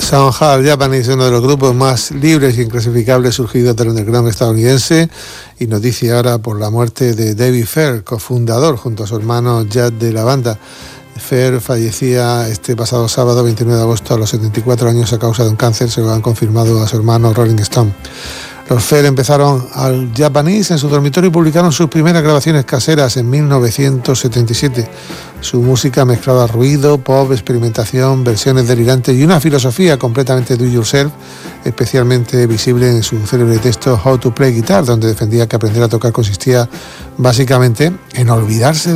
Soundhouse Japanese, uno de los grupos más libres y inclasificables surgidos del underground estadounidense, y noticia ahora por la muerte de David Fair, cofundador junto a su hermano Jad de la banda. Fair fallecía este pasado sábado 29 de agosto a los 74 años a causa de un cáncer, se lo han confirmado a su hermano Rolling Stone. Los Fair empezaron al Japanese en su dormitorio y publicaron sus primeras grabaciones caseras en 1977. Su música mezclaba ruido, pop, experimentación, versiones delirantes y una filosofía completamente do it yourself, especialmente visible en su célebre texto How to Play Guitar, donde defendía que aprender a tocar consistía básicamente en olvidarse